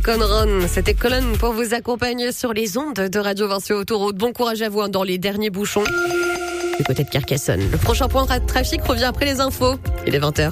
Conron. C'était Colonne pour vous accompagner sur les ondes de Radio Vinci Autoroute. Bon courage à vous dans les derniers bouchons du côté de Carcassonne. Le prochain point de trafic revient après les infos. Il est 20h.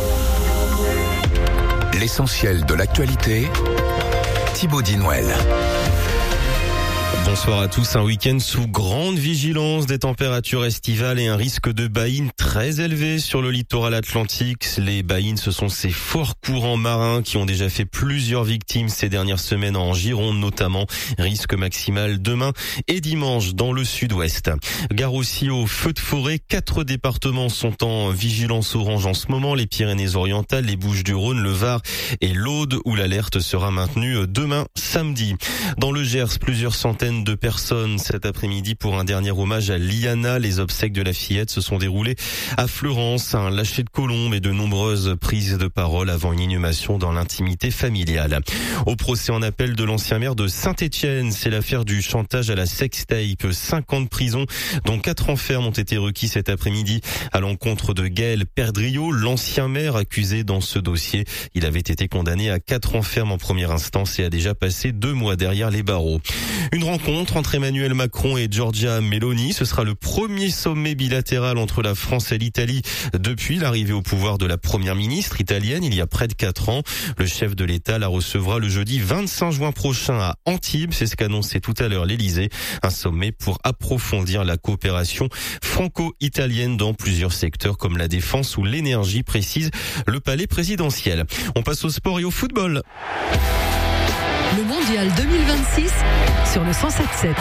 L'essentiel de l'actualité, Thibaut Dinouel. Bonsoir à tous. Un week-end sous grande vigilance, des températures estivales et un risque de baïnes très élevé sur le littoral atlantique. Les baïnes, ce sont ces forts courants marins qui ont déjà fait plusieurs victimes ces dernières semaines en Gironde notamment. Risque maximal demain et dimanche dans le sud-ouest. Gare aussi au feu de forêt. 4 départements sont en vigilance orange en ce moment. Les Pyrénées-Orientales, les Bouches-du-Rhône, le Var et l'Aude où l'alerte sera maintenue demain samedi. Dans le Gers, plusieurs centaines de personnes cet après-midi pour un dernier hommage à Liana. Les obsèques de la fillette se sont déroulées à Fleurance, un lâcher de colombe et de nombreuses prises de parole avant une inhumation dans l'intimité familiale. Au procès en appel de l'ancien maire de Saint-Étienne, c'est l'affaire du chantage à la sextape. 5 ans de prison, dont 4 ans ferme ont été requis cet après-midi à l'encontre de Gaël Perdriau, l'ancien maire accusé dans ce dossier. Il avait été condamné à 4 ans ferme en première instance et a déjà passé 2 mois derrière les barreaux. Une rencontre entre Emmanuel Macron et Giorgia Meloni. Ce sera le premier sommet bilatéral entre la France et l'Italie depuis l'arrivée au pouvoir de la première ministre italienne il y a près de 4 ans. Le chef de l'État la recevra le jeudi 25 juin prochain à Antibes. C'est ce qu'annonçait tout à l'heure l'Élysée. Un sommet pour approfondir la coopération franco-italienne dans plusieurs secteurs comme la défense ou l'énergie, précise le palais présidentiel. On passe au sport et au football. Le mondial 2026 sur le 107.7.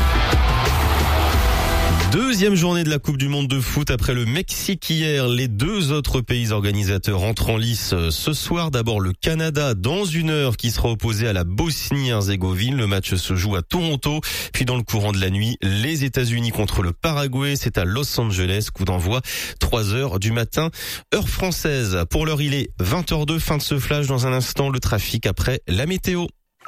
Deuxième journée de la Coupe du Monde de foot après le Mexique hier. Les 2 autres pays organisateurs entrent en lice ce soir. D'abord le Canada dans 1 heure qui sera opposé à la Bosnie-Herzégovine. Le match se joue à Toronto. Puis dans le courant de la nuit, les États-Unis contre le Paraguay. C'est à Los Angeles. Coup d'envoi 3h du matin, heure française. Pour l'heure, il est 20h02. Fin de ce flash. Dans un instant, le trafic après la météo.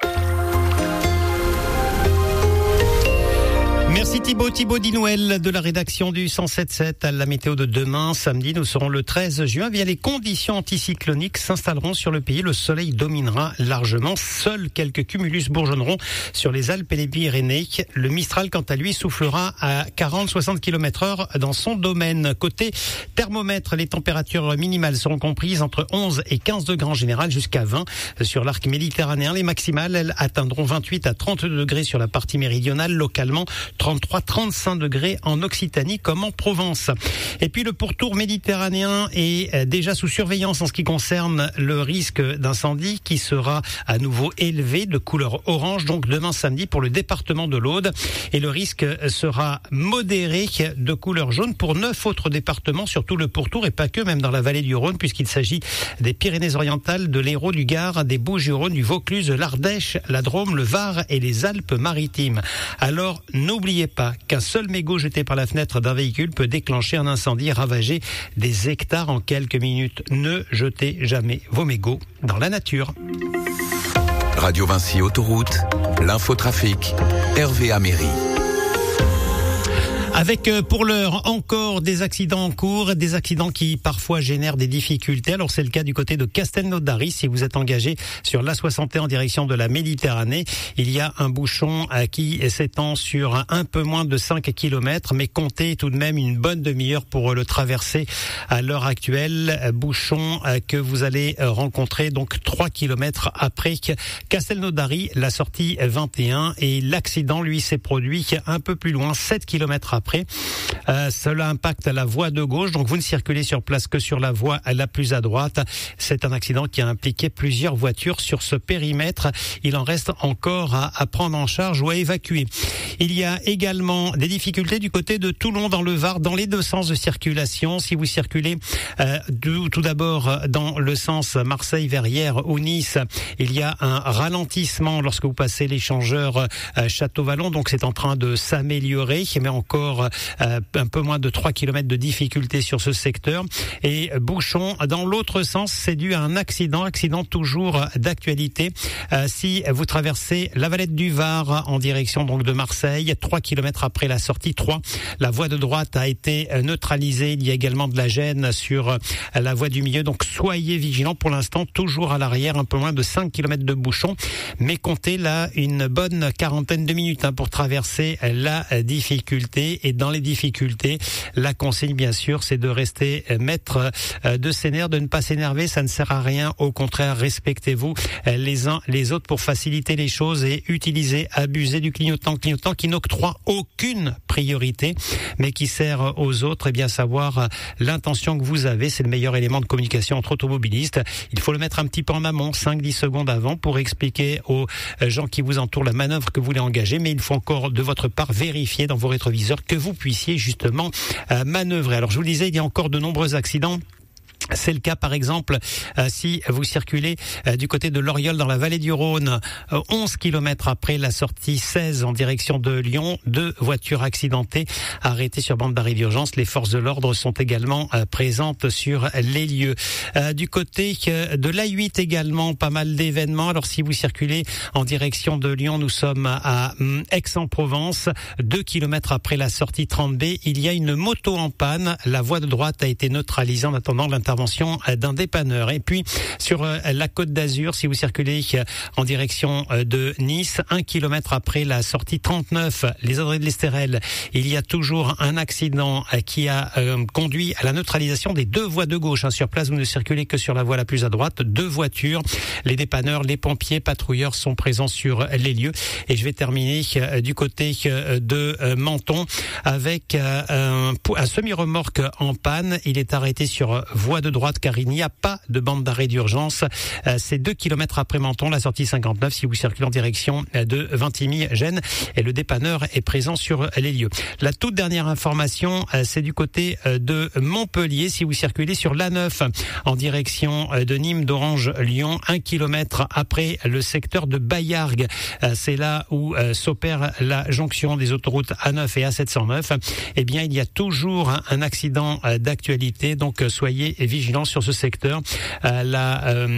Merci Thibaut Dinouel de la rédaction du 107.7 à la météo de demain. Samedi, nous serons le 13 juin. Bien, les conditions anticycloniques s'installeront sur le pays. Le soleil dominera largement. Seuls quelques cumulus bourgeonneront sur les Alpes et les Pyrénées. Le Mistral, quant à lui, soufflera à 40-60 km/h dans son domaine. Côté thermomètre, les températures minimales seront comprises entre 11 et 15 degrés en général, jusqu'à 20 sur l'arc méditerranéen. Les maximales, elles atteindront 28 à 32 degrés sur la partie méridionale, localement 33-35 degrés en Occitanie comme en Provence. Et puis le pourtour méditerranéen est déjà sous surveillance en ce qui concerne le risque d'incendie qui sera à nouveau élevé de couleur orange, donc demain samedi pour le département de l'Aude. Et le risque sera modéré de couleur jaune pour 9 autres départements, surtout le pourtour et pas que, même dans la vallée du Rhône, puisqu'il s'agit des Pyrénées-Orientales, de l'Hérault, du Gard, des Bouches-du-Rhône, du Vaucluse, de l'Ardèche, la Drôme, le Var et les Alpes-Maritimes. Alors, n'oubliez pas qu'un seul mégot jeté par la fenêtre d'un véhicule peut déclencher un incendie et ravager des hectares en quelques minutes. Ne jetez jamais vos mégots dans la nature. Radio Vinci Autoroute, l'infotrafic, Hervé Améry. Avec pour l'heure encore des accidents en cours, des accidents qui parfois génèrent des difficultés. Alors c'est le cas du côté de Castelnaudary. Si vous êtes engagé sur l'A61 en direction de la Méditerranée, il y a un bouchon qui s'étend sur un peu moins de 5 km, mais comptez tout de même une bonne demi-heure pour le traverser à l'heure actuelle. Bouchon que vous allez rencontrer donc 3 km après Castelnaudary, la sortie 21, et l'accident lui s'est produit un peu plus loin, 7 km après. Cela impacte la voie de gauche, donc vous ne circulez sur place que sur la voie la plus à droite. C'est un accident qui a impliqué plusieurs voitures sur ce périmètre. Il en reste encore à prendre en charge ou à évacuer. Il y a également des difficultés du côté de Toulon dans le Var, dans les 2 sens de circulation. Si vous circulez tout d'abord dans le sens Marseille-Verrières ou Nice, il y a un ralentissement lorsque vous passez l'échangeur Château-Vallon, donc c'est en train de s'améliorer, mais encore encore un peu moins de 3 km de difficulté sur ce secteur. Et bouchon dans l'autre sens, c'est dû à un accident toujours d'actualité. Si vous traversez la Valette du Var en direction donc de Marseille, 3 km après la sortie 3, la voie de droite a été neutralisée. Il y a également de la gêne sur la voie du milieu, donc soyez vigilants. Pour l'instant, toujours à l'arrière, un peu moins de 5 km de bouchon, mais comptez là une bonne quarantaine de minutes pour traverser la difficulté. Et dans les difficultés, la consigne bien sûr, c'est de rester maître de ses nerfs, de ne pas s'énerver, ça ne sert à rien. Au contraire, respectez-vous les uns les autres pour faciliter les choses et utilisez, abusez du clignotant qui n'octroie aucune priorité, mais qui sert aux autres. Et bien savoir l'intention que vous avez, c'est le meilleur élément de communication entre automobilistes. Il faut le mettre un petit peu en amont, 5-10 secondes avant, pour expliquer aux gens qui vous entourent la manœuvre que vous voulez engager, mais il faut encore de votre part vérifier dans vos rétroviseurs que vous puissiez justement manœuvrer. Alors je vous le disais, il y a encore de nombreux accidents. C'est le cas par exemple si vous circulez du côté de Loriol dans la vallée du Rhône, 11 km après la sortie 16 en direction de Lyon, 2 voitures accidentées arrêtées sur bande d'arrêt d'urgence. Les forces de l'ordre sont également présentes sur les lieux. Du côté de l'A8 également, pas mal d'événements. Alors si vous circulez en direction de Lyon, nous sommes à Aix-en-Provence, 2 km après la sortie 30B, il y a une moto en panne. La voie de droite a été neutralisée en attendant l'intervention d'un dépanneur. Et puis sur la Côte d'Azur, si vous circulez en direction de Nice, 1 km après la sortie 39, les Audrey de l'Estérel, il y a toujours un accident qui a conduit à la neutralisation des 2 voies de gauche. Sur place, vous ne circulez que sur la voie la plus à droite, 2 voitures. Les dépanneurs, les pompiers, patrouilleurs sont présents sur les lieux. Et je vais terminer du côté de Menton avec un semi-remorque en panne. Il est arrêté sur voie de droite car il n'y a pas de bande d'arrêt d'urgence. C'est 2 km après Menton, la sortie 59 si vous circulez en direction de Vintimille-Gênes, et le dépanneur est présent sur les lieux. La toute dernière information, c'est du côté de Montpellier, si vous circulez sur l'A9 en direction de Nîmes, d'Orange, Lyon, 1 km après le secteur de Baillargues. C'est là où s'opère la jonction des autoroutes A9 et A709. Eh bien, il y a toujours un accident d'actualité, donc soyez vigilants sur ce secteur. La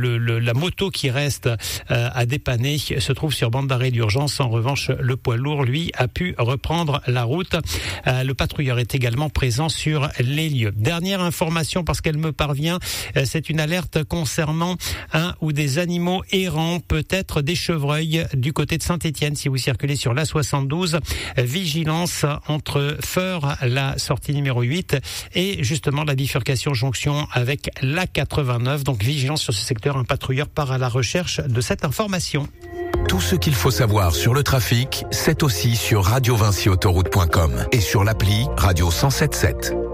moto qui reste à dépanner se trouve sur bande d'arrêt d'urgence. En revanche, le poids lourd, lui, a pu reprendre la route. Le patrouilleur est également présent sur les lieux. Dernière information, parce qu'elle me parvient, c'est une alerte concernant un ou des animaux errants, peut-être des chevreuils du côté de Saint-Étienne. Si vous circulez sur l'A72, vigilance entre Feur, la sortie numéro 8, et justement la bifurcation jonction avec l'A89. Donc vigilance sur ce secteur, un patrouilleur part à la recherche de cette information. Tout ce qu'il faut savoir sur le trafic, c'est aussi sur radiovinciautoroute.com et sur l'appli Radio 107.7.